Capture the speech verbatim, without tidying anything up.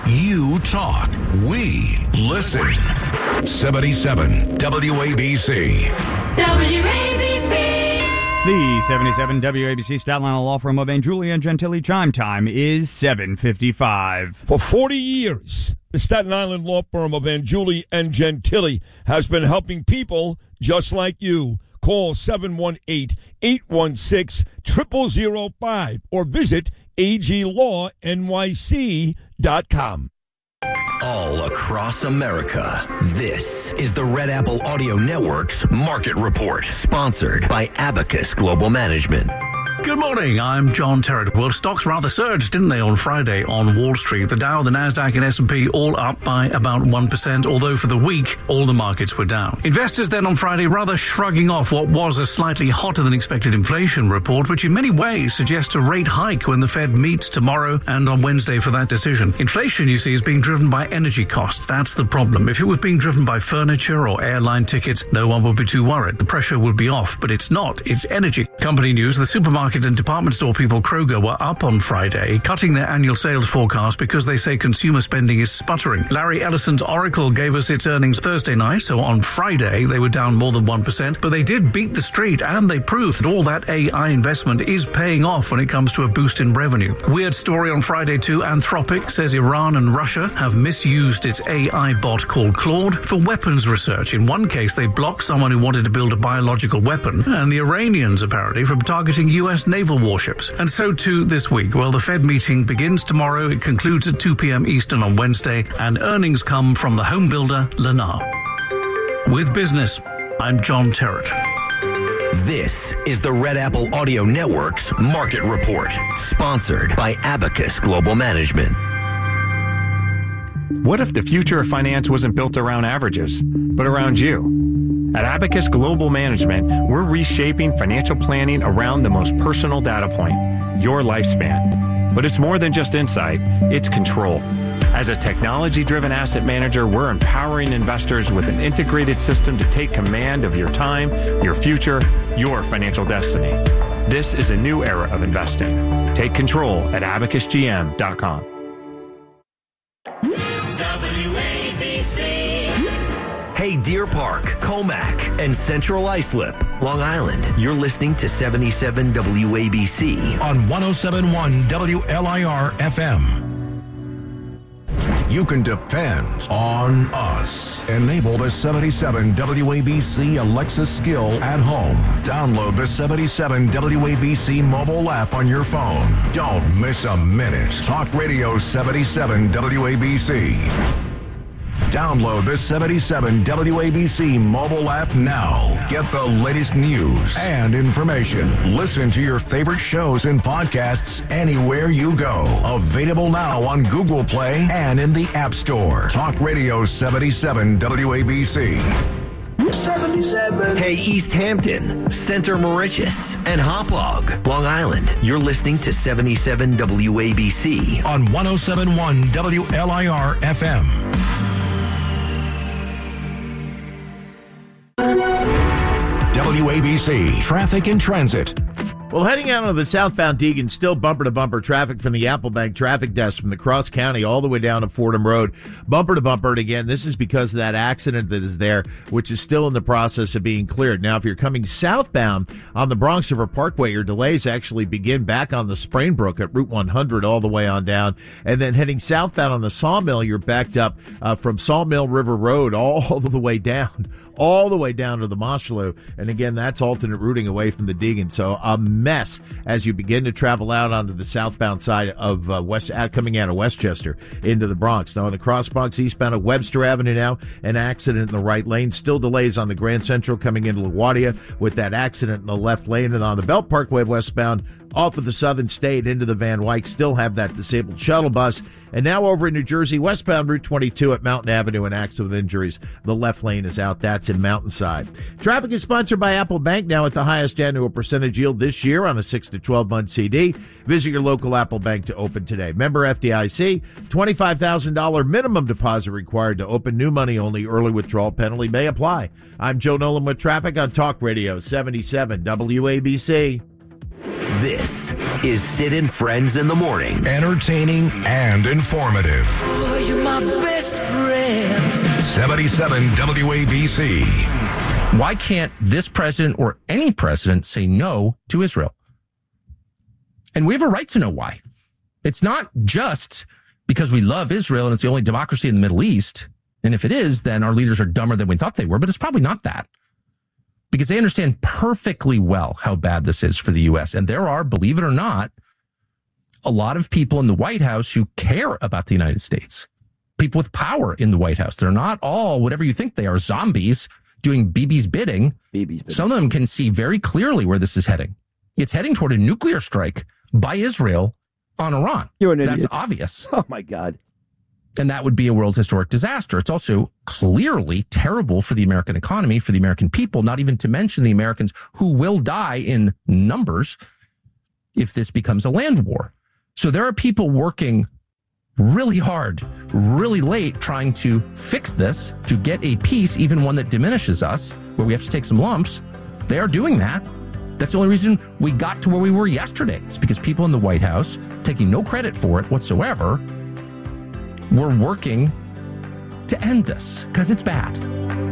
You talk. We listen. seventy-seven W A B C. W A B C. The seventy-seven W A B C Staten Island law firm of Angiulia and Gentili chime time is seven fifty-five. For forty years, the Staten Island law firm of Angiulia and Gentili has been helping people just like you. Call seven one eight, eight one six, zero zero zero five or visit A G law N Y C dot com. All across America, this is the Red Apple Audio Network's Market Report, sponsored by Abacus Global Management. Good morning, I'm John Terrett. Well, stocks rather surged, didn't they, on Friday on Wall Street? The Dow, the Nasdaq and S and P all up by about one percent, although for the week, all the markets were down. Investors then on Friday rather shrugging off what was a slightly hotter than expected inflation report, which in many ways suggests a rate hike when the Fed meets tomorrow and on Wednesday for that decision. Inflation, you see, is being driven by energy costs. That's the problem. If it was being driven by furniture or airline tickets, no one would be too worried. The pressure would be off, but it's not. It's energy. Company news, the supermarket and department store people Kroger were up on Friday, cutting their annual sales forecast because they say consumer spending is sputtering. Larry Ellison's Oracle gave us its earnings Thursday night, so on Friday they were down more than one percent, but they did beat the street and they proved that all that A I investment is paying off when it comes to a boost in revenue. Weird story on Friday too. Anthropic says Iran and Russia have misused its A I bot called Claude for weapons research. In one case, they blocked someone who wanted to build a biological weapon, and the Iranians apparently from targeting U S naval warships. And so too this week. Well, the Fed meeting begins tomorrow. It concludes at two p.m. Eastern on Wednesday, and earnings come from the home builder Lennar. With business, I'm John Terrett. This is the Red Apple Audio Network's Market Report, sponsored by Abacus Global Management. What if the future of finance wasn't built around averages, but around you? At Abacus Global Management, we're reshaping financial planning around the most personal data point, your lifespan. But it's more than just insight, it's control. As a technology-driven asset manager, we're empowering investors with an integrated system to take command of your time, your future, your financial destiny. This is a new era of investing. Take control at abacus g m dot com. W A B C. Hey, Deer Park, Comac, and Central Islip, Long Island. You're listening to seventy-seven W A B C on one oh seven point one W L I R F M. You can depend on us. Enable the seventy-seven W A B C Alexa skill at home. Download the seventy-seven W A B C mobile app on your phone. Don't miss a minute. Talk Radio seventy-seven W A B C. Download the seventy-seven W A B C mobile app now. Get the latest news and information. Listen to your favorite shows and podcasts anywhere you go. Available now on Google Play and in the App Store. Talk Radio seventy-seven W A B C. seventy-seven. Hey, East Hampton, Center Mauritius, and Hauppauge, Long Island. You're listening to seventy-seven W A B C on one oh seven point one W L I R F M. W A B C Traffic and Transit. Well, heading out on the southbound Deegan, still bumper-to-bumper traffic from the Applebank traffic desk from the Cross County all the way down to Fordham Road. Bumper-to-bumper, and again, this is because of that accident that is there, which is still in the process of being cleared. Now, if you're coming southbound on the Bronx River Parkway, your delays actually begin back on the Sprainbrook at Route one hundred all the way on down. And then heading southbound on the Sawmill, you're backed up uh, from Sawmill River Road all the way down. all the way down to the Mosholu. And again, that's alternate routing away from the Deegan. So a mess as you begin to travel out onto the southbound side of uh, West, uh, coming out of Westchester into the Bronx. Now on the Cross Bronx eastbound of Webster Avenue now, an accident in the right lane. Still delays on the Grand Central coming into LaGuardia with that accident in the left lane. And on the Belt Parkway westbound, off of the Southern State into the Van Wyck, still have that disabled shuttle bus. And now over in New Jersey, westbound Route twenty-two at Mountain Avenue, an accident with injuries. The left lane is out. That's in Mountainside. Traffic is sponsored by Apple Bank, now at the highest annual percentage yield this year on a six to twelve month C D. Visit your local Apple Bank to open today. Member F D I C, twenty-five thousand dollars minimum deposit required to open. New money only. Early withdrawal penalty may apply. I'm Joe Nolan with traffic on Talk Radio seventy-seven W A B C. This is Sid and Friends in the Morning. Entertaining and informative. Oh, you're my best friend. seventy-seven W A B C. Why can't this president or any president say no to Israel? And we have a right to know why. It's not just because we love Israel and it's the only democracy in the Middle East. And if it is, then our leaders are dumber than we thought they were. But it's probably not that. Because they understand perfectly well how bad this is for the U S. And there are, believe it or not, a lot of people in the White House who care about the United States. People with power in the White House. They're not all whatever you think they are, zombies doing Bibi's bidding. Bibi's bidding. Some of them can see very clearly where this is heading. It's heading toward a nuclear strike by Israel on Iran. You're an idiot. That's obvious. Oh, my God. And that would be a world historic disaster. It's also clearly terrible for the American economy, for the American people, not even to mention the Americans who will die in numbers if this becomes a land war. So there are people working really hard, really late, trying to fix this, to get a peace, even one that diminishes us, where we have to take some lumps. They are doing that. That's the only reason we got to where we were yesterday. It's because people in the White House, taking no credit for it whatsoever, were working to end this because it's bad.